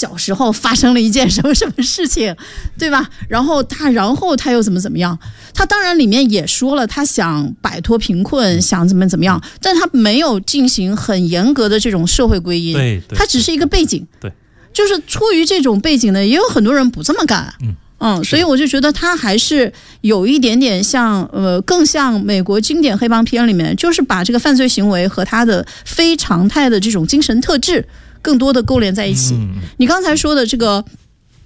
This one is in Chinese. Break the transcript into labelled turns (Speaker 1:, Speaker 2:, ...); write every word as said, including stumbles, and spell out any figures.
Speaker 1: 小时候发生了一件什么什么事情，对吧？然后他然后他又怎么怎么样，他当然里面也说了他想摆脱贫困，想怎么怎么样，但他没有进行很严格的这种社会归因，
Speaker 2: 对对，
Speaker 1: 他只是一个背景，
Speaker 2: 对，
Speaker 1: 就是出于这种背景呢，也有很多人不这么干，嗯嗯，所以我就觉得他还是有一点点像，呃，更像美国经典黑帮片里面，就是把这个犯罪行为和他的非常态的这种精神特质更多的勾连在一起。嗯、你刚才说的这个